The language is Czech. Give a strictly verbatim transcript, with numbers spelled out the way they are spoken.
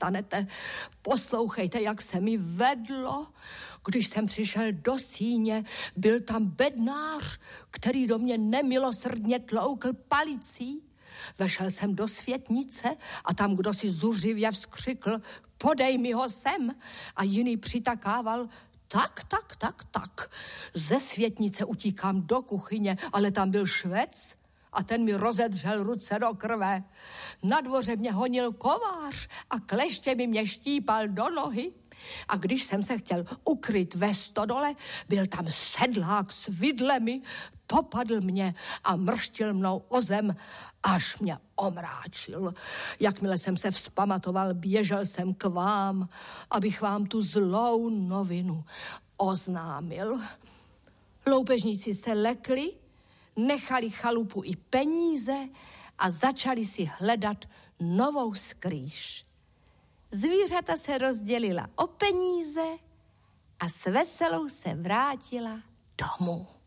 přestanete. Poslouchejte, jak se mi vedlo. Když jsem přišel do síně, byl tam bednář, který do mě nemilosrdně tloukl palicí. Vešel jsem do světnice a tam kdo si zuřivě vzkřikl, podej mi ho sem. A jiný přitakával, tak, tak, tak, tak. Ze světnice utíkám do kuchyně, ale tam byl Švec a ten mi rozedřel ruce do krve. Na dvoře mě honil kovář a kleštěmi mě štípal do nohy. A když jsem se chtěl ukryt ve stodole, byl tam sedlák s vidlemi, popadl mě a mrštil mnou o zem, až mě omráčil. Jakmile jsem se vzpamatoval, běžel jsem k vám, abych vám tu zlou novinu oznámil. Loupežníci se lekli, nechali chalupu i peníze a začali si hledat novou skrýš. Zvířata se rozdělila o peníze a s veselou se vrátila domů.